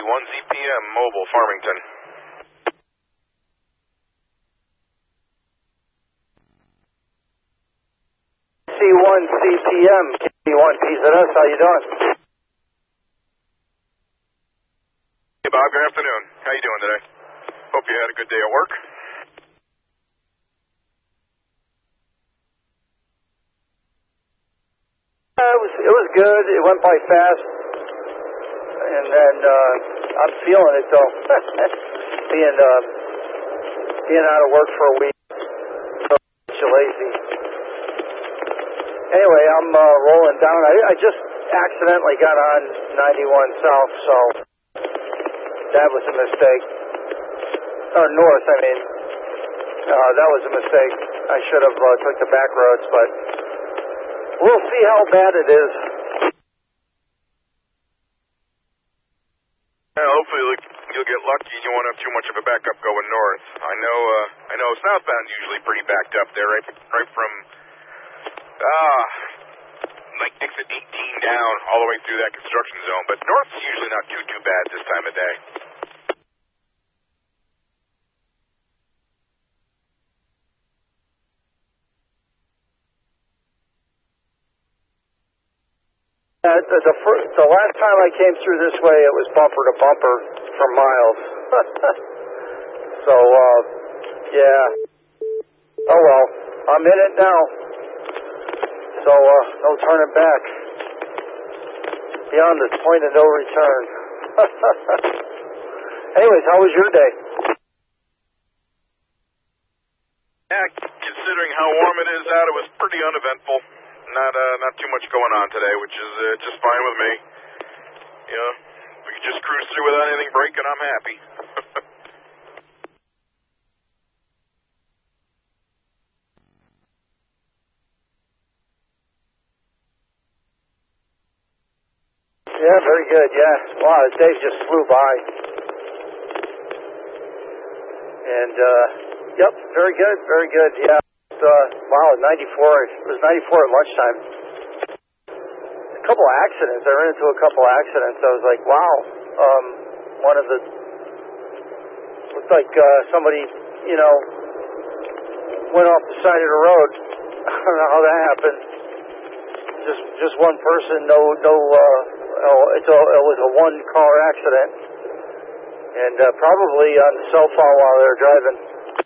C1CPM Mobile, Farmington. C1CPM, K1PZS, how you doing? Hey Bob, good afternoon. How you doing today? Hope you had a good day at work. It was good. It went by fast, and then I'm feeling it though. being out of work for a week, so lazy. Anyway, I'm rolling down. I just accidentally got on 91 South, so that was a mistake. Or north, I mean. That was a mistake. I should have took the back roads, but we'll see how bad it is. Yeah, hopefully you'll get lucky and you won't have too much of a backup going north. I know southbound's usually pretty backed up there, right from like exit 18 down all the way through that construction zone. But north's usually not too bad this time of day. The last time I came through this way, it was bumper to bumper for miles. So, yeah. Oh well, I'm in it now. So, no turning back. Beyond the point of no return. Anyways, how was your day? Yeah, considering how warm it is out, it was pretty uneventful. Not too much going on today, which is just fine with me. You know, we can just cruise through without anything breaking, I'm happy. Yeah, very good, yeah. Wow, the day just flew by. And, yep, very good, yeah. Wow, 94. It was 94 at lunchtime. A couple of accidents. I ran into a couple of accidents. I was like, wow. One of the looked like somebody, went off the side of the road. I don't know how that happened. Just one person. It was a one-car accident, and probably on the cell phone while they were driving.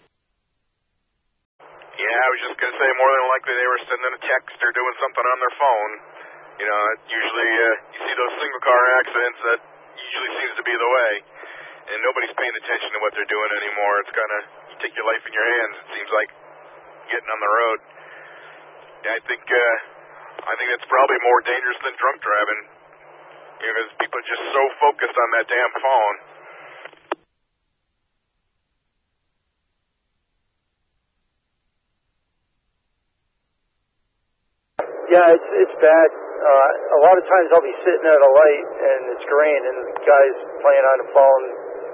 Yeah, I was just going to say, more than likely they were sending a text or doing something on their phone. You know, usually you see those single-car accidents, that usually seems to be the way. And nobody's paying attention to what they're doing anymore. It's kind of, you take your life in your hands, it seems like, getting on the road. Yeah, I think that's probably more dangerous than drunk driving. Because people are just so focused on that damn phone. Yeah, it's bad. A lot of times I'll be sitting at a light and it's green and the guy's playing on the phone.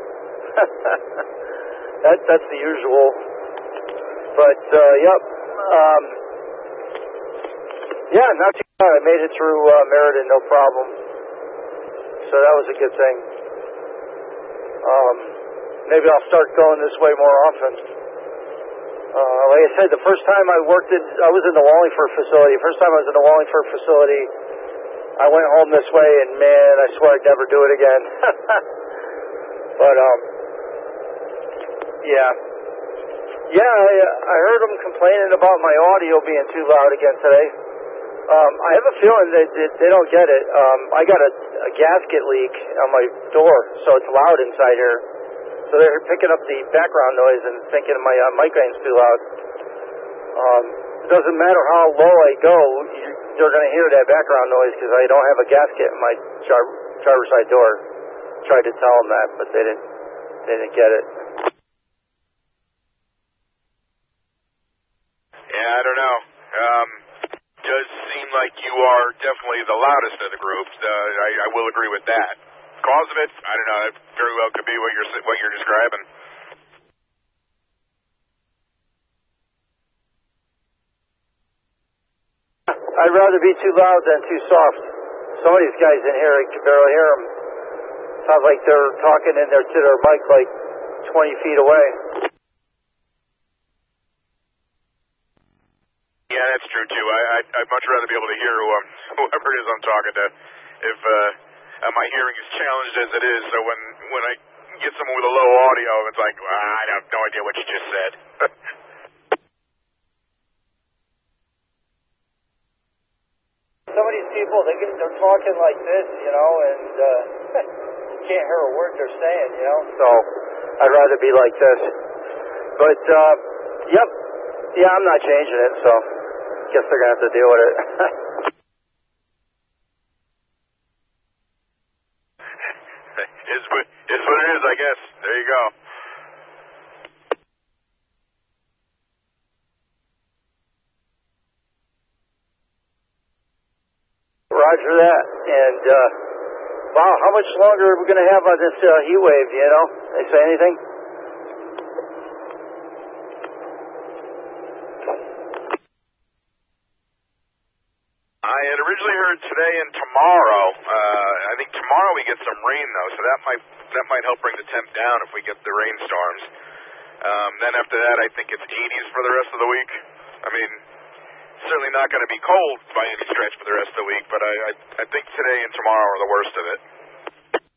That's the usual. But yep. Yeah, not too bad. I made it through Meriden, no problem. So that was a good thing. Maybe I'll start going this way more often. Like I said, the first time I was in the Wallingford facility. First time I was in the Wallingford facility, I went home this way, and man, I swear I'd never do it again. But yeah, I heard them complaining about my audio being too loud again today. I have a feeling that they don't get it. I got a gasket leak on my door, so it's loud inside here. So they're picking up the background noise and thinking my microphone's too loud. It doesn't matter how low I go, you're going to hear that background noise because I don't have a gasket in my driver's side door. Tried to tell them that, but they didn't get it. Yeah, I don't know. Does seem like you are definitely the loudest of the group. I will agree with that. Cause of it, I don't know. It very well could be what you're describing. I'd rather be too loud than too soft. Some of these guys in here, I can barely hear them. Sounds like they're talking in there to their mic like 20 feet away. Yeah, that's true too. I'd much rather be able to hear whoever it is I'm talking to. If my hearing is challenged as it is, so when I get someone with a low audio, it's like, well, I have no idea what you just said. Some of these people, they're talking like this, you know, and you can't hear a word they're saying, you know. So I'd rather be like this. But yep, yeah, I'm not changing it. So guess they're gonna have to deal with it. It's what it is, I guess. There you go. Roger that. And wow, how much longer are we going to have on this heat wave? You know, they say anything? I had originally heard today and tomorrow. I think tomorrow we get some rain though, so that might help bring the temp down if we get the rainstorms. Then after that, I think it's 80s for the rest of the week. I mean, certainly not going to be cold by any stretch for the rest of the week, but I think today and tomorrow are the worst of it.